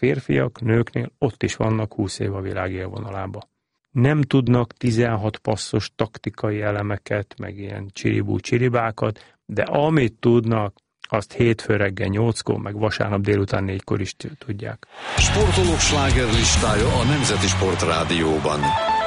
férfiak, nőknél ott is vannak 20 év a világ élvonalába. Nem tudnak 16 passzos taktikai elemeket, meg ilyen csiribú-csiribákat, de amit tudnak, azt hétfő reggel 8-kor, meg vasárnap délután 4-kor is tudják. Sportolók slágerlistája a Nemzeti Sportrádióban.